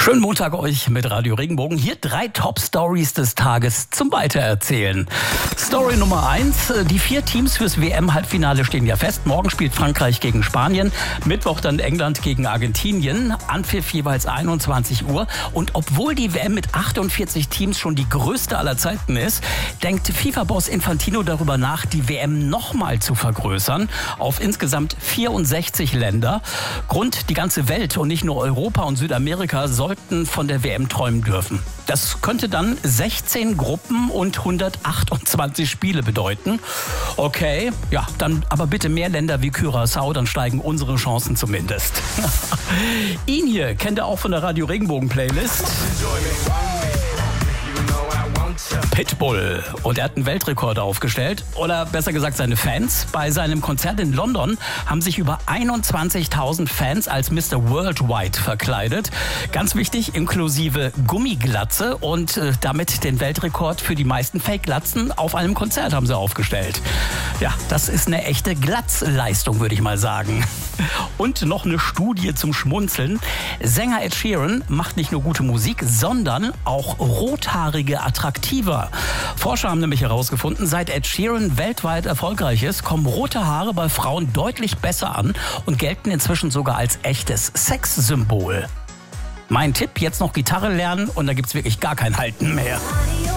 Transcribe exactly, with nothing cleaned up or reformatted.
Schönen Montag euch mit Radio Regenbogen. Hier drei Top-Stories des Tages zum Weitererzählen. Story Nummer eins. Die vier Teams fürs W M-Halbfinale stehen ja fest. Morgen spielt Frankreich gegen Spanien. Mittwoch dann England gegen Argentinien. Anpfiff jeweils einundzwanzig Uhr. Und obwohl die W M mit achtundvierzig Teams schon die größte aller Zeiten ist, denkt FIFA-Boss Infantino darüber nach, die W M nochmal zu vergrößern auf insgesamt vierundsechzig Länder. Grund, die ganze Welt und nicht nur Europa und Südamerika sollten von der W M träumen dürfen. Das könnte dann sechzehn Gruppen und hundertachtundzwanzig Spiele bedeuten. Okay, ja, dann aber bitte mehr Länder wie Curaçao, dann steigen unsere Chancen zumindest. Ihn hier kennt ihr auch von der Radio Regenbogen Playlist. Pitbull. Und er hat einen Weltrekord aufgestellt. Oder besser gesagt seine Fans. Bei seinem Konzert in London haben sich über einundzwanzigtausend Fans als Mister Worldwide verkleidet. Ganz wichtig, inklusive Gummiglatze. Und äh, damit den Weltrekord für die meisten Fake-Glatzen auf einem Konzert haben sie aufgestellt. Ja, das ist eine echte Glatzleistung, würde ich mal sagen. Und noch eine Studie zum Schmunzeln. Sänger Ed Sheeran macht nicht nur gute Musik, sondern auch Rothaarige attraktiver. Forscher haben nämlich herausgefunden, seit Ed Sheeran weltweit erfolgreich ist, kommen rote Haare bei Frauen deutlich besser an und gelten inzwischen sogar als echtes Sexsymbol. Mein Tipp, jetzt noch Gitarre lernen und da gibt's wirklich gar kein Halten mehr.